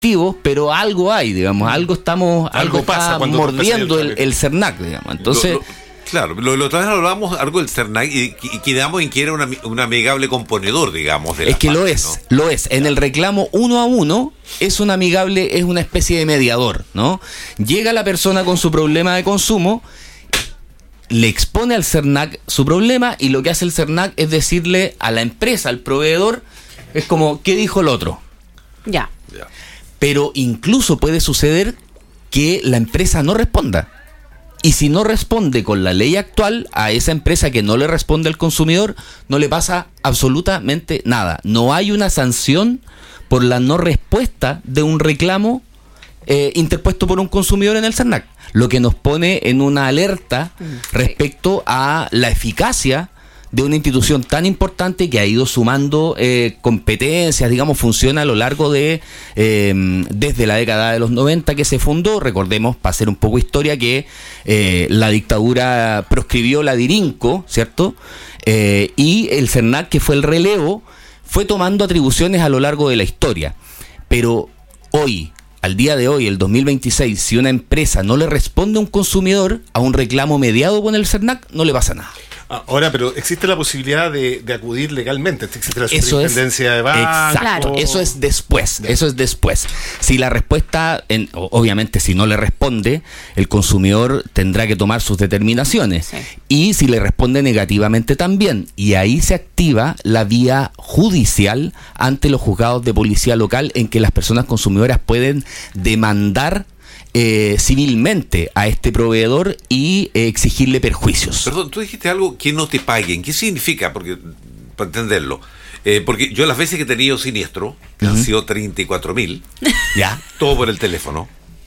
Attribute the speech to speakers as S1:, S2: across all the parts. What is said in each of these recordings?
S1: efectivos, pero algo hay, digamos, algo está mordiendo el CERNAC, digamos. Entonces...
S2: Claro, lo otra vez hablábamos algo del CERNAC y quedamos en que era un amigable componedor, digamos. De
S1: es que
S2: partes,
S1: lo es. En el reclamo 1 a 1 es un amigable, es una especie de mediador, ¿no? Llega la persona con su problema de consumo, le expone al CERNAC su problema y lo que hace el CERNAC es decirle a la empresa, al proveedor, es como, ¿qué dijo el otro?
S3: Ya.
S1: Pero incluso puede suceder que la empresa no responda. Y si no responde con la ley actual, a esa empresa que no le responde al consumidor, no le pasa absolutamente nada. No hay una sanción por la no respuesta de un reclamo interpuesto por un consumidor en el CERNAC. Lo que nos pone en una alerta respecto a la eficacia de una institución tan importante que ha ido sumando competencias, digamos, funciona a lo largo de desde la década de los 90 que se fundó. Recordemos, para hacer un poco historia, que la dictadura proscribió la DIRINCO, ¿cierto? Y el CERNAC, que fue el relevo, fue tomando atribuciones a lo largo de la historia. Pero hoy, al día de hoy, el 2026, si una empresa no le responde a un consumidor a un reclamo mediado con el CERNAC, no le pasa nada.
S4: Ahora, pero existe la posibilidad de acudir legalmente, existe la superintendencia de bancos.
S1: Exacto, eso es después. Si la respuesta, obviamente si no le responde, el consumidor tendrá que tomar sus determinaciones. Sí. Y si le responde negativamente también. Y ahí se activa la vía judicial ante los juzgados de policía local, en que las personas consumidoras pueden demandar civilmente a este proveedor y exigirle perjuicios.
S2: Perdón, tú dijiste algo, que no te paguen. ¿Qué significa? Porque para entenderlo. Porque yo las veces que he tenido siniestro, que han sido 34.000,
S1: ya,
S2: todo por el teléfono.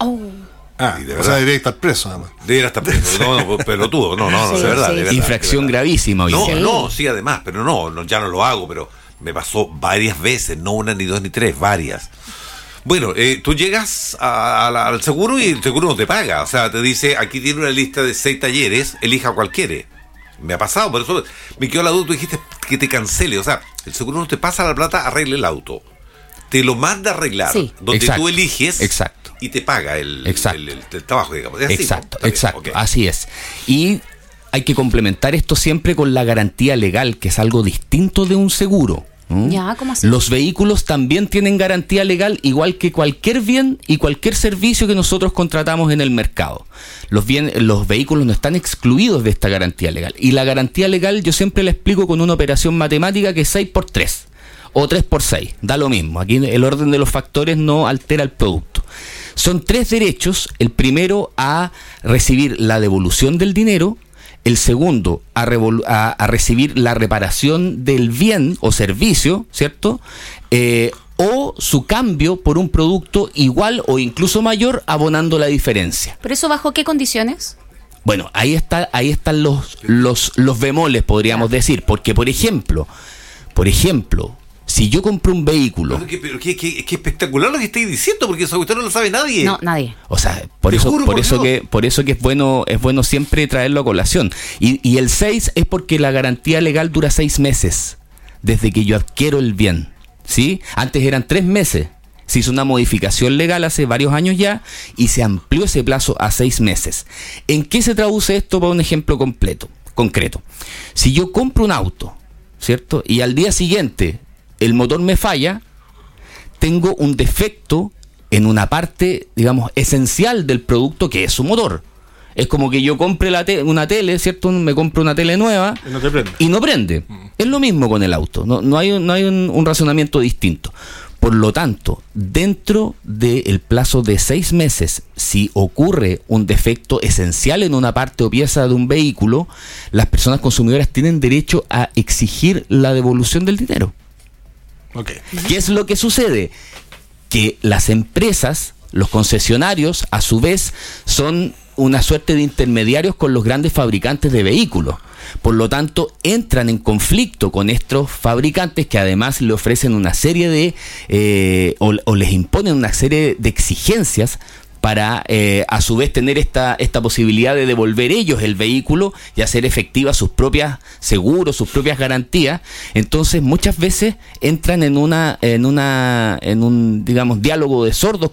S4: De verdad, debería estar preso, además.
S2: Debería estar preso. No, pelotudo. No,
S3: sí,
S2: de verdad.
S3: Sí.
S2: De verdad,
S1: infracción gravísima.
S2: Sí, además, pero ya no lo hago, pero me pasó varias veces, no una, ni dos, ni tres, varias. Bueno, tú llegas al seguro y el seguro no te paga. O sea, te dice, aquí tiene una lista de 6 talleres, elija cualquiera. Me ha pasado, por eso me quedó la duda. Tú dijiste que te cancele. O sea, el seguro no te pasa la plata, arregle el auto. Te lo manda a arreglar, donde tú eliges y te paga el trabajo, digamos. ¿Es así?
S1: Exacto, okay. Así es. Y hay que complementar esto siempre con la garantía legal, que es algo distinto de un seguro.
S3: Ya, ¿cómo así?
S1: Los vehículos también tienen garantía legal, igual que cualquier bien y cualquier servicio que nosotros contratamos en el mercado. Los vehículos no están excluidos de esta garantía legal. Y la garantía legal yo siempre la explico con una operación matemática que es 6x3 o 3x6. Da lo mismo. Aquí el orden de los factores no altera el producto. Son 3 derechos. El primero, a recibir la devolución del dinero. El segundo, a recibir la reparación del bien o servicio, ¿cierto? O su cambio por un producto igual o incluso mayor, abonando la diferencia.
S3: ¿Pero eso bajo qué condiciones?
S1: Bueno, ahí están los bemoles, podríamos decir. Porque, por ejemplo, si yo compro un vehículo...
S2: Pero qué espectacular lo que estáis diciendo, porque eso usted no lo sabe nadie.
S3: No, nadie.
S1: O sea, por eso que es bueno siempre traerlo a colación. Y el 6 es porque la garantía legal dura 6 meses desde que yo adquiero el bien, ¿sí? Antes eran 3 meses. Se hizo una modificación legal hace varios años ya y se amplió ese plazo a 6 meses. ¿En qué se traduce esto? Para un ejemplo concreto. Si yo compro un auto, ¿cierto? Y al día siguiente el motor me falla, tengo un defecto en una parte, digamos, esencial del producto, que es su motor. Es como que yo compre una tele, ¿cierto? Me compro una tele nueva y no prende. Es lo mismo con el auto. No hay un razonamiento distinto. Por lo tanto, dentro del plazo de 6 meses, si ocurre un defecto esencial en una parte o pieza de un vehículo, las personas consumidoras tienen derecho a exigir la devolución del dinero.
S4: Okay.
S1: ¿Qué es lo que sucede? Que las empresas, los concesionarios, a su vez, son una suerte de intermediarios con los grandes fabricantes de vehículos. Por lo tanto, entran en conflicto con estos fabricantes que además le ofrecen una serie de, o les imponen una serie de exigencias para a su vez tener esta posibilidad de devolver ellos el vehículo y hacer efectivas sus propias seguros, sus propias garantías. Entonces muchas veces entran en un digamos diálogo de sordos